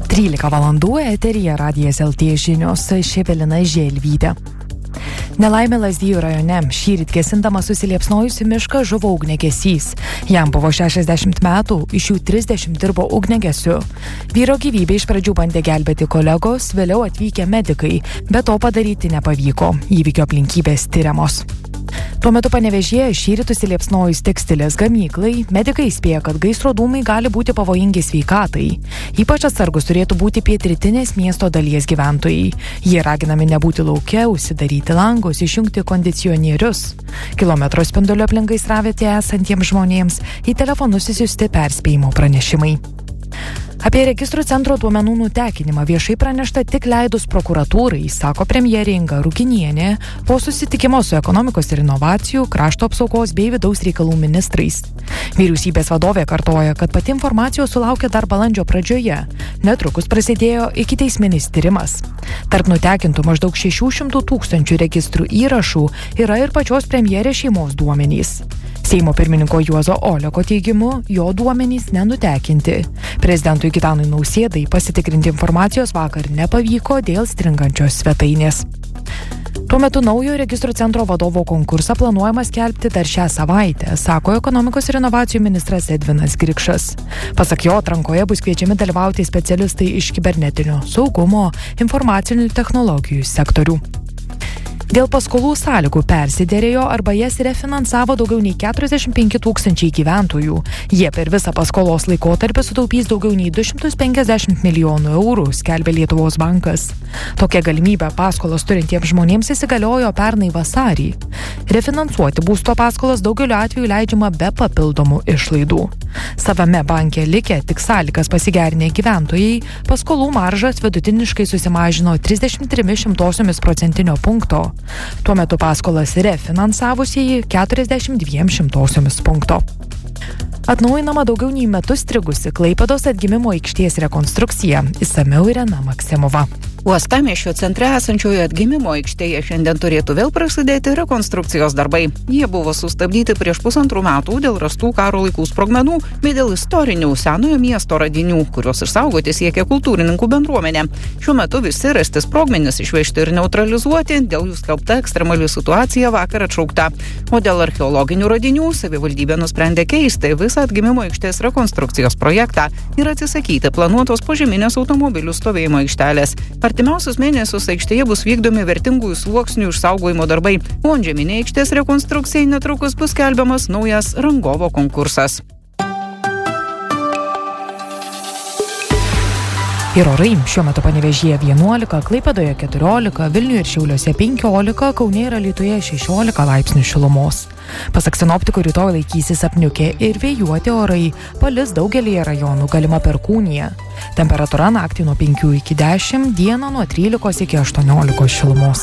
13 valandų eteryje Radijas LT žinios, Evelina Želvytė. Nelaimė Lazdijų rajone. Šįryt gesindamas susiliepsnojusi mišką žuvo ugniagesys. Jam buvo 60 metų, iš jų 30 dirbo ugniagesiu. Vyro gyvybę iš pradžių bandė gelbėti kolegos, vėliau atvykę medikai, bet to padaryti nepavyko. Įvykio aplinkybės tiriamos. Tuo metu Panevėžyje šįryt susiliepsnojus tekstilės gamyklai, medikai įspėja, kad gaisro dūmai gali būti pavojingi sveikatai. Ypač atsargus turėtų būti pietrytinės miesto dalies gyventojai. Jie raginami nebūti lauke, užsidaryti langus, išjungti kondicionierius. Kilometro spindulio aplink gaisravietę esantiems žmonėms į telefonus išsiųsti perspėjimo pranešimai. Apie registrų centro duomenų nutekinimą viešai pranešta tik leidus prokuratūrai, sako premjerė Inga Ruginienė po susitikimo su ekonomikos ir inovacijų, krašto apsaugos bei vidaus reikalų ministrais. Vyriausybės vadovė kartoja, kad pati informacijos sulaukė dar balandžio pradžioje. Netrukus prasidėjo ikiteisminis tyrimas. Tarp nutekintų maždaug 600 000 registrų įrašų yra ir pačios premjerės šeimos duomenys. Seimo pirmininko Juozo Oleko teigimu, jo duomenys nenutekinti. Prezidentui Gitanui Nausėdai pasitikrinti informacijos vakar nepavyko dėl stringančios svetainės. Tuo metu naujo registrų centro vadovo konkursą planuojama skelbti dar šią savaitę, sako ekonomikos ir inovacijų ministras Edvinas Grikšas. Pasak jo, atrankoje bus kviečiami dalyvauti specialistai iš kibernetinio saugumo, informacinių technologijų sektorių. Dėl paskolų sąlygų persiderėjo arba jas refinansavo daugiau nei 45 000 gyventojų. Jie per visą paskolos laikotarpį sutaupys daugiau nei 250 milijonų eurų, skelbė Lietuvos bankas. Tokia galimybė paskolas turintiems žmonėms įsigaliojo pernai vasarį. Refinansuoti būsto paskolas daugeliu atveju leidžiama be papildomų išlaidų. Savame banke likę tik sąlygas pasigerinę gyventojai, paskolų maržas vidutiniškai susimažino 33% punkto. Tuo metu paskolas refinansavusieji 42% punkto. Atnaujinama daugiau nei metus strigusi Klaipėdos atgimimo aikštės rekonstrukcija. Išsamiau Irena Maksimova. Uostamiesčio centre esančioje atgimimo aikštėje šiandien turėtų vėl prasidėti rekonstrukcijos darbai. Jie buvo sustabdyti prieš 1,5 metų dėl rastų karo laikų sprogmenų bei dėl istorinių senojo miesto radinių, kuriuos išsaugoti siekia kultūrininkų bendruomenė. Šiuo metu visi rasti sprogmenys išvežti ir neutralizuoti, dėl jų skelbta ekstremali situacija vakar atšaukta. O dėl archeologinių radinių savivaldybė nusprendė keisti visą atgimimo aikštės rekonstrukcijos projektą ir atsisakyti planuotos požeminės automobilių stovėjimo aikštelės. Artimiausius mėnesius aikštėje bus vykdomi vertingųjų sluoksnių išsaugojimo darbai, o antžeminė aikštės rekonstrukcijai netrukus bus skelbiamas naujas rangovo konkursas. Ir orai šiuo metu Panevėžyje 11, Klaipėdoje 14, Vilniuje ir Šiauliuose 15, Kaune ir Alytuje 16 laipsnių šilumos. Pasak sinoptikų, rytoj laikysis apniukę ir vėjuoti orai, palis daugelyje rajonų, galima perkūnija. Temperatūra naktį nuo 5 iki 10, dieną nuo 13 iki 18 šilumos.